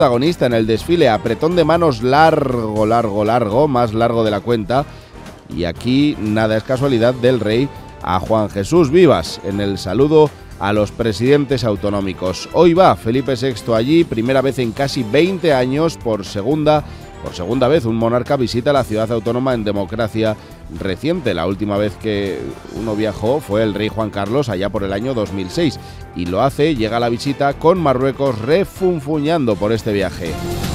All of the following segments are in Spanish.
protagonista en el desfile, apretón de manos largo, más largo de la cuenta. Y aquí nada es casualidad del rey a Juan Jesús Vivas en el saludo a los presidentes autonómicos. Hoy va Felipe VI allí, primera vez en casi 20 años, por segunda vez un monarca visita la ciudad autónoma en democracia reciente. La última vez que uno viajó fue el rey Juan Carlos allá por el año 2006 y llega a la visita con Marruecos refunfuñando por este viaje.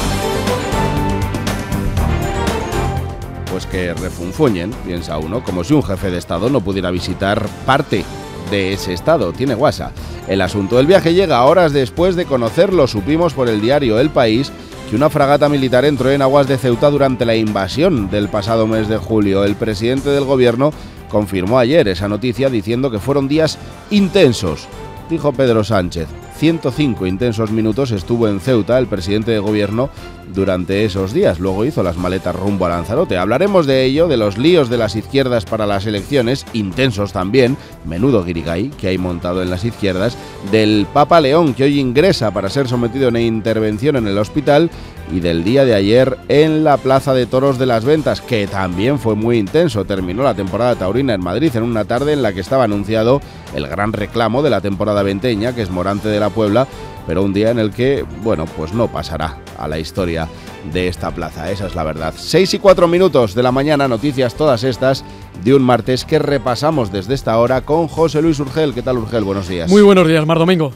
Pues que refunfuñen, piensa uno, como si un jefe de Estado no pudiera visitar parte de ese Estado. Tiene guasa. El asunto del viaje llega horas después de conocerlo. Supimos por el diario El País que una fragata militar entró en aguas de Ceuta durante la invasión del pasado mes de julio. El presidente del gobierno confirmó ayer esa noticia diciendo que fueron días intensos. Dijo Pedro Sánchez. 105 intensos minutos estuvo en Ceuta el presidente de gobierno durante esos días. Luego hizo las maletas rumbo a Lanzarote. Hablaremos de ello, de los líos de las izquierdas para las elecciones, intensos también, menudo guirigay que hay montado en las izquierdas, del Papa León, que hoy ingresa para ser sometido a una intervención en el hospital, y del día de ayer en la Plaza de Toros de las Ventas, que también fue muy intenso. Terminó la temporada taurina en Madrid en una tarde en la que estaba anunciado el gran reclamo de la temporada venteña, que es Morante de la Puebla, pero un día en el que, bueno, pues no pasará a la historia de esta plaza, esa es la verdad. 6:04 de la mañana, noticias todas estas de un martes que repasamos desde esta hora con José Luis Urgel. ¿Qué tal, Urgel? Buenos días. Muy buenos días, Mar Domingo.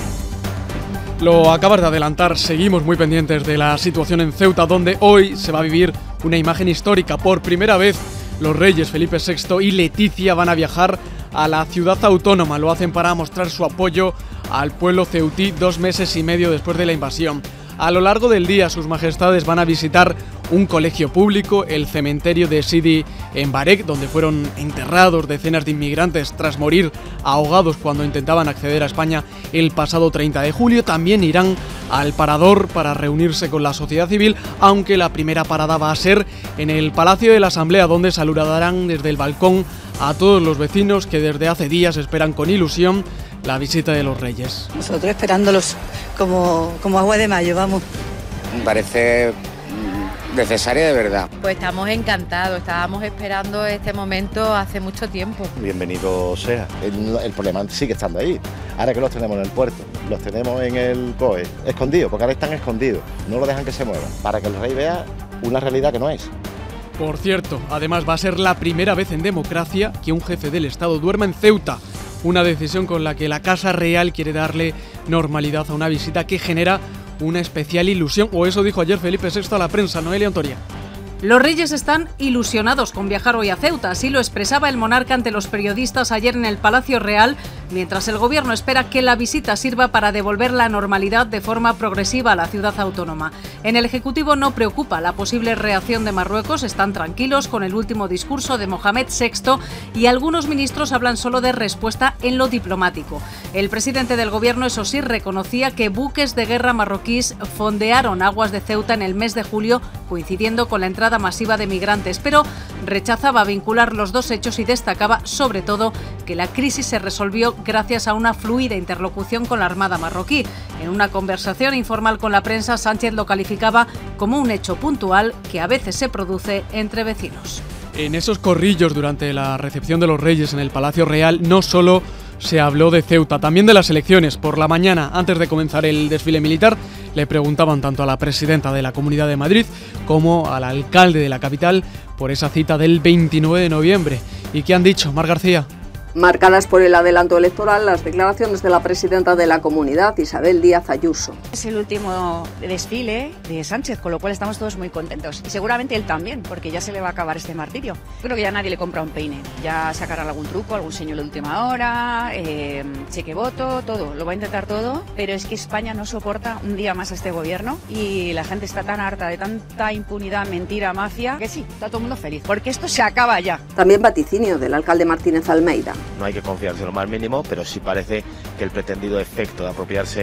Lo acabas de adelantar, seguimos muy pendientes de la situación en Ceuta, donde hoy se va a vivir una imagen histórica. Por primera vez, los reyes Felipe VI y Leticia van a viajar a la ciudad autónoma. Lo hacen para mostrar su apoyo al pueblo ceutí 2 meses y medio después de la invasión. A lo largo del día, sus majestades van a visitar un colegio público, el cementerio de Sidi Embarek, donde fueron enterrados decenas de inmigrantes tras morir ahogados cuando intentaban acceder a España el pasado 30 de julio. También irán al Parador para reunirse con la sociedad civil, aunque la primera parada va a ser en el Palacio de la Asamblea, donde saludarán desde el balcón a todos los vecinos que desde hace días esperan con ilusión la visita de los reyes. Nosotros esperándolos como agua de mayo, vamos. Me parece necesaria de verdad. Pues estamos encantados, estábamos esperando este momento hace mucho tiempo. Bienvenido sea. El problema sigue estando ahí. Ahora que los tenemos en el puerto, los tenemos en el COE, escondidos, porque ahora están escondidos. No lo dejan que se muevan, para que el rey vea una realidad que no es. Por cierto, además va a ser la primera vez en democracia que un jefe del Estado duerma en Ceuta. Una decisión con la que la Casa Real quiere darle normalidad a una visita que genera una especial ilusión, o eso dijo ayer Felipe VI a la prensa. Noelia Antoria. Los reyes están ilusionados con viajar hoy a Ceuta, así lo expresaba el monarca ante los periodistas ayer en el Palacio Real, mientras el gobierno espera que la visita sirva para devolver la normalidad de forma progresiva a la ciudad autónoma. En el Ejecutivo no preocupa la posible reacción de Marruecos, están tranquilos con el último discurso de Mohamed VI y algunos ministros hablan solo de respuesta en lo diplomático. El presidente del gobierno, eso sí, reconocía que buques de guerra marroquíes fondearon aguas de Ceuta en el mes de julio, coincidiendo con la entrada masiva de migrantes, pero rechazaba vincular los dos hechos y destacaba sobre todo que la crisis se resolvió gracias a una fluida interlocución con la Armada marroquí. En una conversación informal con la prensa, Sánchez lo calificaba como un hecho puntual que a veces se produce entre vecinos. En esos corrillos durante la recepción de los reyes en el Palacio Real no solo se habló de Ceuta, también de las elecciones. Por la mañana, antes de comenzar el desfile militar, le preguntaban tanto a la presidenta de la Comunidad de Madrid como al alcalde de la capital por esa cita del 29 de noviembre. ¿Y qué han dicho, Mar García? Marcadas por el adelanto electoral, las declaraciones de la presidenta de la Comunidad, Isabel Díaz Ayuso. Es el último desfile de Sánchez, con lo cual estamos todos muy contentos. Y seguramente él también, porque ya se le va a acabar este martirio. Creo que ya nadie le compra un peine. Ya sacarán algún truco, algún señuelo de última hora, cheque voto, todo. Lo va a intentar todo, pero es que España no soporta un día más a este gobierno y la gente está tan harta de tanta impunidad, mentira, mafia, que sí, está todo el mundo feliz, porque esto se acaba ya. También vaticinio del alcalde Martínez Almeida. No hay que confiarse en lo más mínimo, pero sí parece que el pretendido efecto de apropiarse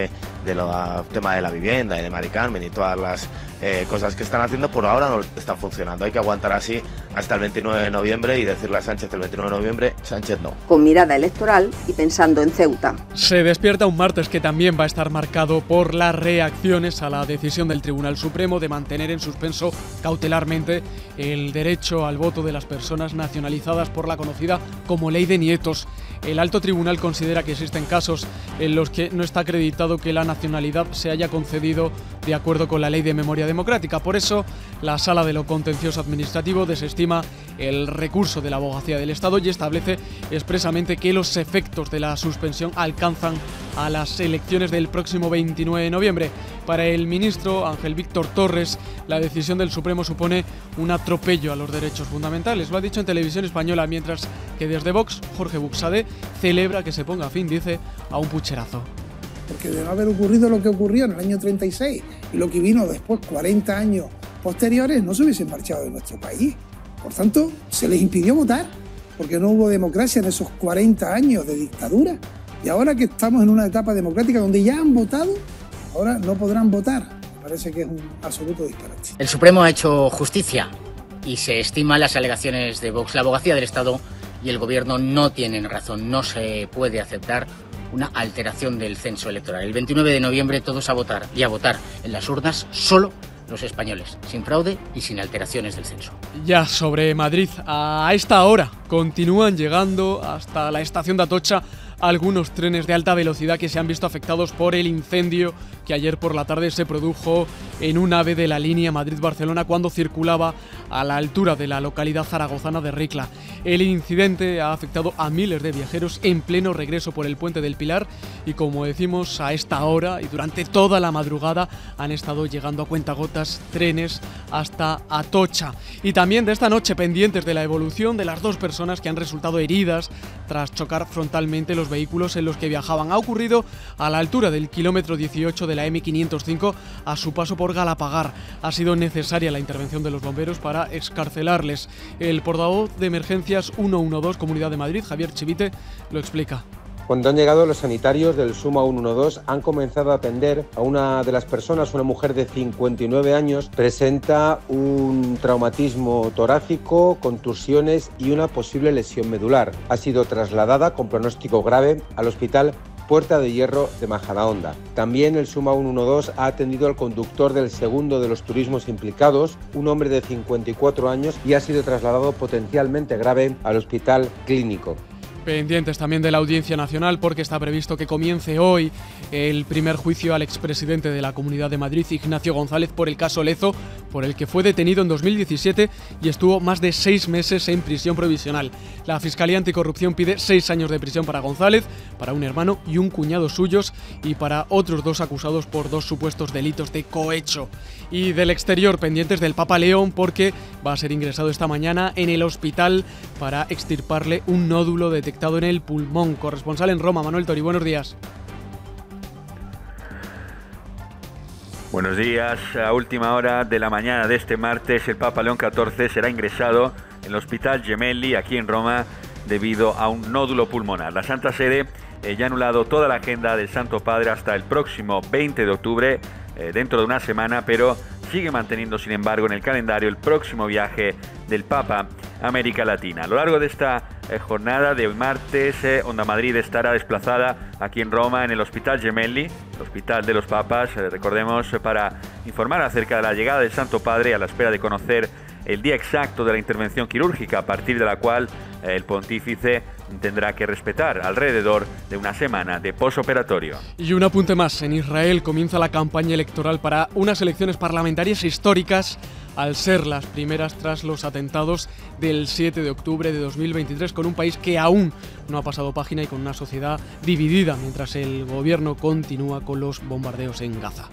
los temas de la vivienda y de Mari Carmen y todas las cosas que están haciendo, por ahora no están funcionando. Hay que aguantar así hasta el 29 de noviembre y decirle a Sánchez el 29 de noviembre, Sánchez no. Con mirada electoral y pensando en Ceuta. Se despierta un martes que también va a estar marcado por las reacciones a la decisión del Tribunal Supremo de mantener en suspenso cautelarmente el derecho al voto de las personas nacionalizadas por la conocida como Ley de Nietos. El alto tribunal considera que existen casos en los que no está acreditado que la nacionalidad se haya concedido de acuerdo con la Ley de Memoria Democrática. Por eso, la Sala de lo Contencioso Administrativo desestima el recurso de la Abogacía del Estado y establece expresamente que los efectos de la suspensión alcanzan a las elecciones del próximo 29 de noviembre. Para el ministro Ángel Víctor Torres, la decisión del Supremo supone un atropello a los derechos fundamentales. Lo ha dicho en Televisión Española, mientras que desde Vox, Jorge Buxade celebra que se ponga fin, dice, a un pucherazo. Porque de no haber ocurrido lo que ocurrió en el año 36 y lo que vino después, 40 años posteriores, no se hubiesen marchado de nuestro país. Por tanto, se les impidió votar, porque no hubo democracia en esos 40 años de dictadura. Y ahora que estamos en una etapa democrática donde ya han votado, ahora no podrán votar. Me parece que es un absoluto disparate. El Supremo ha hecho justicia y se estiman las alegaciones de Vox. La Abogacía del Estado y el Gobierno no tienen razón. No se puede aceptar una alteración del censo electoral. El 29 de noviembre todos a votar y a votar en las urnas solo los españoles, sin fraude y sin alteraciones del censo. Ya sobre Madrid, a esta hora continúan llegando hasta la estación de Atocha algunos trenes de alta velocidad que se han visto afectados por el incendio que ayer por la tarde se produjo en un AVE de la línea Madrid-Barcelona cuando circulaba a la altura de la localidad zaragozana de Ricla. El incidente ha afectado a miles de viajeros en pleno regreso por el Puente del Pilar y, como decimos, a esta hora y durante toda la madrugada han estado llegando a cuentagotas trenes hasta Atocha. Y también de esta noche pendientes de la evolución de las dos personas que han resultado heridas tras chocar frontalmente los vehículos en los que viajaban. Ha ocurrido a la altura del kilómetro 18 de la M505 a su paso por Galapagar. Ha sido necesaria la intervención de los bomberos para excarcelarles. El portavoz de Emergencias 112 Comunidad de Madrid, Javier Chivite, lo explica. Cuando han llegado los sanitarios del SUMA 112 han comenzado a atender a una de las personas, una mujer de 59 años, presenta un traumatismo torácico, contusiones y una posible lesión medular. Ha sido trasladada con pronóstico grave al hospital Puerta de Hierro de Majadahonda. También el SUMA 112 ha atendido al conductor del segundo de los turismos implicados, un hombre de 54 años, y ha sido trasladado potencialmente grave al hospital clínico. Pendientes también de la Audiencia Nacional porque está previsto que comience hoy el primer juicio al expresidente de la Comunidad de Madrid, Ignacio González, por el caso Lezo, por el que fue detenido en 2017 y estuvo más de 6 meses en prisión provisional. La Fiscalía Anticorrupción pide 6 años de prisión para González, para un hermano y un cuñado suyos y para otros 2 acusados por 2 supuestos delitos de cohecho. Y del exterior, pendientes del Papa León porque va a ser ingresado esta mañana en el hospital para extirparle un nódulo detectado en el pulmón. Corresponsal en Roma, Manuel Tori, buenos días. Buenos días. A última hora de la mañana de este martes, el Papa León XIV será ingresado en el Hospital Gemelli, aquí en Roma, debido a un nódulo pulmonar. La Santa Sede ya ha anulado toda la agenda del Santo Padre hasta el próximo 20 de octubre, dentro de una semana, pero sigue manteniendo, sin embargo, en el calendario el próximo viaje del Papa a América Latina. A lo largo de esta jornada de martes, Onda Madrid estará desplazada aquí en Roma, en el Hospital Gemelli, el Hospital de los Papas, recordemos, para informar acerca de la llegada del Santo Padre a la espera de conocer el día exacto de la intervención quirúrgica, a partir de la cual el pontífice tendrá que respetar alrededor de una semana de posoperatorio. Y un apunte más, en Israel comienza la campaña electoral para unas elecciones parlamentarias históricas, al ser las primeras tras los atentados del 7 de octubre de 2023, con un país que aún no ha pasado página y con una sociedad dividida, mientras el gobierno continúa con los bombardeos en Gaza.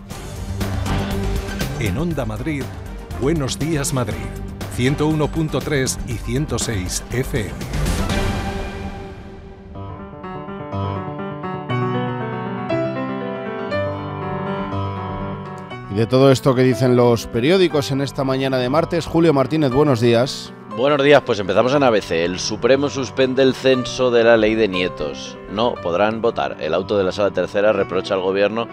En Onda Madrid, Buenos Días Madrid, 101.3 y 106 FM. Y de todo esto que dicen los periódicos en esta mañana de martes, Julio Martínez, buenos días. Buenos días, pues empezamos en ABC. El Supremo suspende el censo de la Ley de Nietos. No podrán votar. El auto de la Sala Tercera reprocha al Gobierno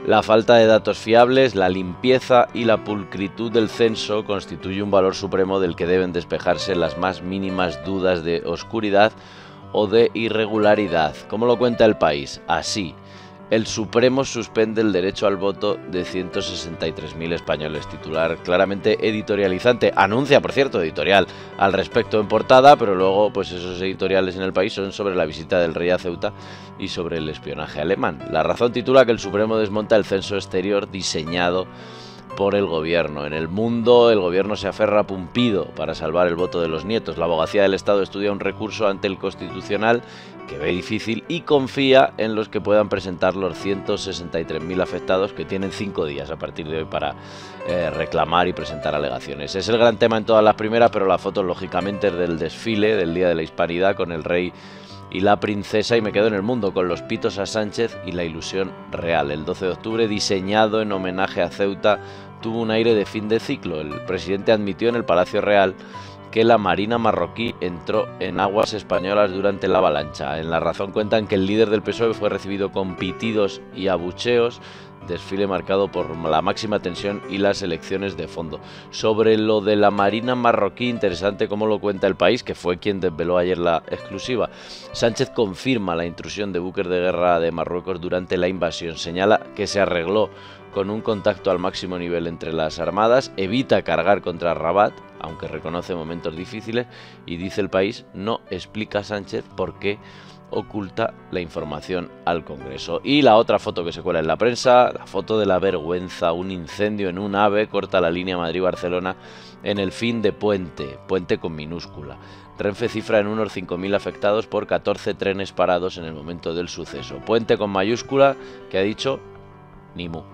La falta de datos fiables, la limpieza y la pulcritud del censo constituye un valor supremo del que deben despejarse las más mínimas dudas de oscuridad o de irregularidad. ¿Cómo lo cuenta El País? Así. El Supremo suspende el derecho al voto de 163.000 españoles. Titular claramente editorializante. Anuncia, por cierto, editorial al respecto en portada, pero luego pues esos editoriales en El País son sobre la visita del rey a Ceuta y sobre el espionaje alemán. La Razón titula que el Supremo desmonta el censo exterior diseñado por el gobierno. En El Mundo, el gobierno se aferra a Pumpido para salvar el voto de los nietos. La Abogacía del Estado estudia un recurso ante el Constitucional que ve difícil y confía en los que puedan presentar los 163.000 afectados, que tienen 5 días a partir de hoy para reclamar y presentar alegaciones. Es el gran tema en todas las primeras, pero la foto lógicamente es del desfile del Día de la Hispanidad con el rey y la princesa, y me quedo en El Mundo con los pitos a Sánchez y la ilusión real. El 12 de octubre, diseñado en homenaje a Ceuta, tuvo un aire de fin de ciclo. El presidente admitió en el Palacio Real que la Marina marroquí entró en aguas españolas durante la avalancha. En La Razón cuentan que el líder del PSOE fue recibido con pitidos y abucheos, desfile marcado por la máxima tensión y las elecciones de fondo. Sobre lo de la Marina marroquí, interesante cómo lo cuenta El País, que fue quien desveló ayer la exclusiva. Sánchez confirma la intrusión de buques de guerra de Marruecos durante la invasión. Señala que se arregló con un contacto al máximo nivel entre las armadas, evita cargar contra Rabat, aunque reconoce momentos difíciles, y dice El País, no explica Sánchez por qué oculta la información al Congreso. Y la otra foto que se cuela en la prensa, la foto de la vergüenza. Un incendio en un AVE corta la línea Madrid-Barcelona en el fin de Puente con minúscula. Renfe cifra en unos 5.000 afectados por 14 trenes parados en el momento del suceso. Puente con mayúscula, que ha dicho ni mu.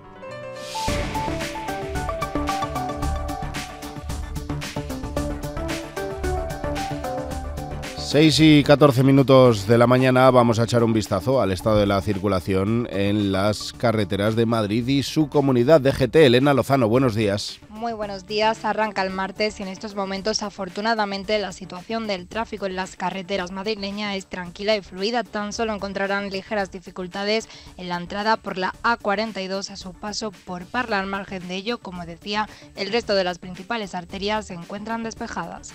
Seis y 14 minutos de la mañana, vamos a echar un vistazo al estado de la circulación en las carreteras de Madrid y su comunidad. DGT, Elena Lozano, buenos días. Muy buenos días, arranca el martes y en estos momentos afortunadamente la situación del tráfico en las carreteras madrileñas es tranquila y fluida. Tan solo encontrarán ligeras dificultades en la entrada por la A42 a su paso por Parla. Al margen de ello, como decía, el resto de las principales arterias se encuentran despejadas.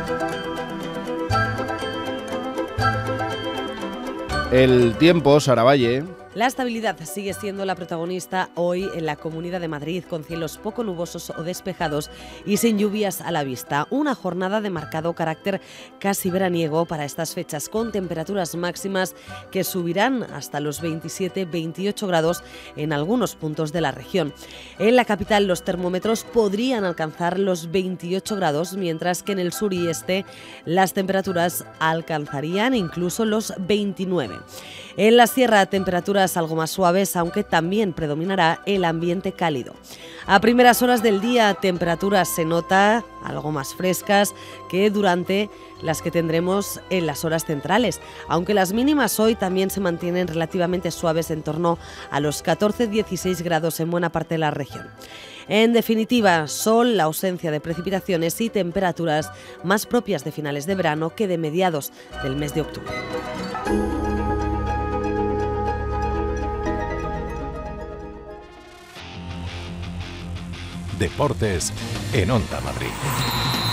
El tiempo, Sara Valle. La estabilidad sigue siendo la protagonista hoy en la Comunidad de Madrid, con cielos poco nubosos o despejados y sin lluvias a la vista. Una jornada de marcado carácter casi veraniego para estas fechas, con temperaturas máximas que subirán hasta los 27-28 grados en algunos puntos de la región. En la capital los termómetros podrían alcanzar los 28 grados, mientras que en el sur y este las temperaturas alcanzarían incluso los 29. En la sierra, temperaturas algo más suaves, aunque también predominará el ambiente cálido. A primeras horas del día, temperaturas se nota algo más frescas que durante las que tendremos en las horas centrales, aunque las mínimas hoy también se mantienen relativamente suaves, en torno a los 14-16 grados en buena parte de la región. En definitiva, sol, la ausencia de precipitaciones y temperaturas más propias de finales de verano que de mediados del mes de octubre. Deportes en Onda Madrid.